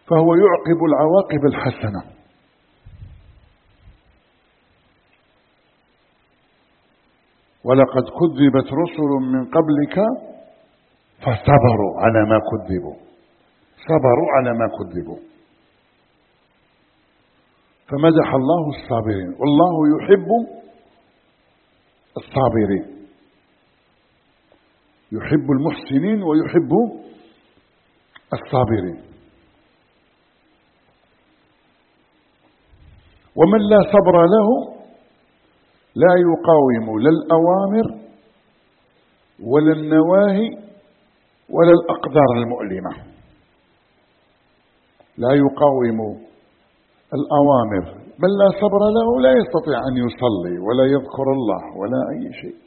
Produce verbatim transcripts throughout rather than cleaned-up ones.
فهو يعقب العواقب الحسنة. ولقد كذبت رسل من قبلك فصبروا على ما كذبوا، صبروا على ما كذبوا. فمدح الله الصابرين، والله يحب الصابرين، يحب المحسنين ويحب الصابرين. ومن لا صبر له لا يقاوم لا الأوامر ولا النواهي ولا الأقدار المؤلمة. لا يقاوم الأوامر، من لا صبر له لا يستطيع أن يصلي ولا يذكر الله ولا أي شيء.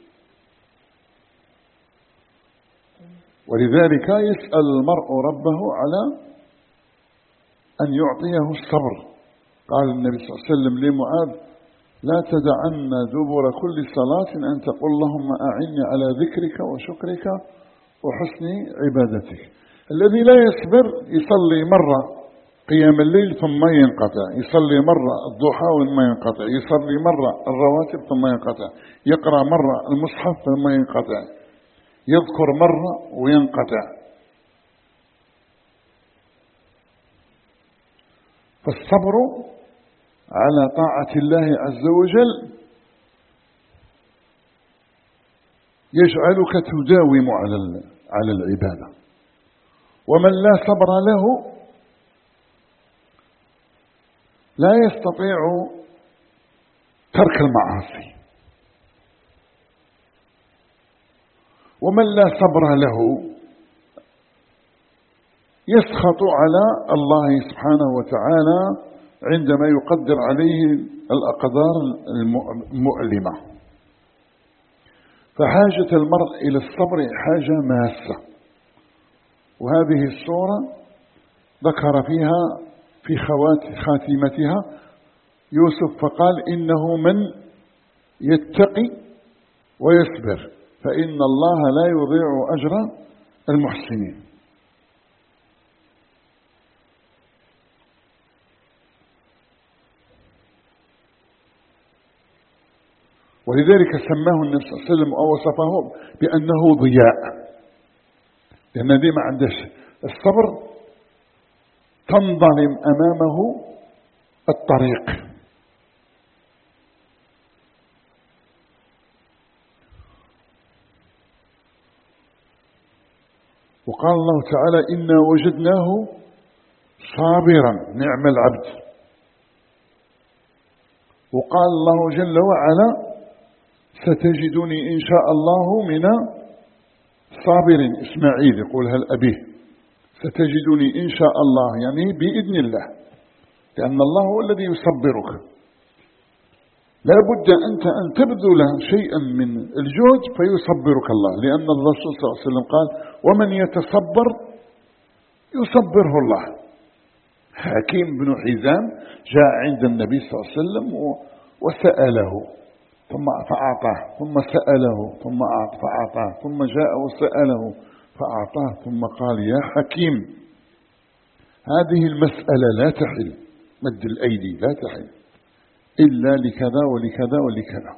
ولذلك يسأل المرء ربه على أن يعطيه الصبر. قال النبي صلى الله عليه وسلم لمعاذ: لا تدعن دبر كل صلاة أن تقول اللهم أعني على ذكرك وشكرك وحسن عبادتك. الذي لا يصبر يصلي مرة قيام الليل ثم ينقطع، يصلي مرة الضحى ثم ينقطع، يصلي مرة الرواتب ثم ينقطع، يقرأ مرة المصحف ثم ينقطع، يذكر مرة وينقطع. فالصبر على طاعة الله عز وجل يجعلك تداوم على على العبادة. ومن لا صبر له لا يستطيع ترك المعاصي. ومن لا صبر له يسخط على الله سبحانه وتعالى عندما يقدر عليه الأقدار المؤلمة. فحاجة المرء إلى الصبر حاجة ماسة. وهذه السورة ذكر فيها في خاتمتها يوسف فقال: إنه من يتقي ويصبر فإن الله لا يضيع أجر المحسنين. ولذلك سماه النبي صلى الله عليه وسلم أو وصفه بأنه ضياء، لأن دي ما عندش الصبر تنظلم أمامه الطريق. وقال الله تعالى: إنا وجدناه صابرا نعم العبد. وقال الله جل وعلا: ستجدني إن شاء الله من صابر. إسماعيل يقول هل أبيه ستجدني إن شاء الله، يعني بإذن الله، لأن الله هو الذي يصبرك. لا بد أنت أن تبذل شيئا من الجهد فيصبرك الله، لأن الرسول صلى الله عليه وسلم قال: ومن يتصبر يصبره الله. حكيم بن حزام جاء عند النبي صلى الله عليه وسلم وسأله ثم فأعطاه، ثم سأله ثم فأعطاه، ثم جاء وسأله فأعطاه، ثم قال: يا حكيم هذه المسألة لا تحل، مد الأيدي لا تحل إلا لكذا ولكذا ولكذا.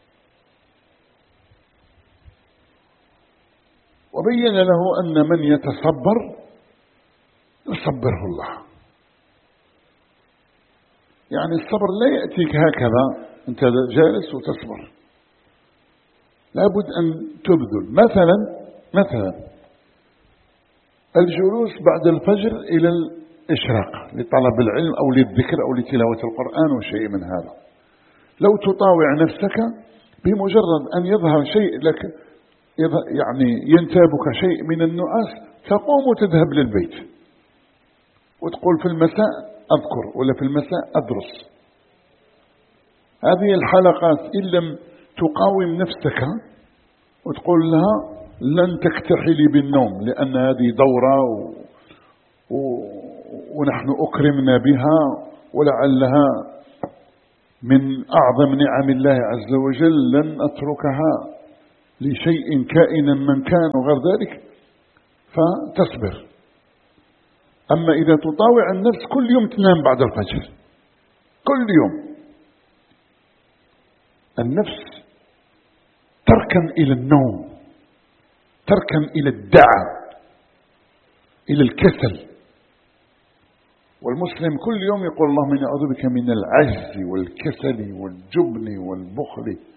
وبين له أن من يتصبر يصبره الله. يعني الصبر لا يأتيك هكذا أنت جالس وتصبر، لابد أن تبذل. مثلا مثلا الجلوس بعد الفجر إلى الإشراق لطلب العلم أو للذكر أو لتلاوة القرآن وشيء من هذا، لو تطاوع نفسك بمجرد أن يظهر شيء لك، يعني ينتابك شيء من النعاس، تقوم وتذهب للبيت وتقول في المساء أذكر ولا في المساء أدرس. هذه الحلقات إن لم تقاوم نفسك وتقول لها لن تكتحلي بالنوم لأن هذه دورة و... و... ونحن أكرمنا بها ولعلها من أعظم نعم الله عز وجل، لن أتركها لشيء كائنا من كان وغير ذلك، فتصبر. أما إذا تطاوع النفس كل يوم تنام بعد الفجر، كل يوم النفس تركن إلى النوم، تركن إلى الدعة، إلى الكسل. والمسلم كل يوم يقول اللهم إني أعوذ بك من العجز والكسل والجبن والبخل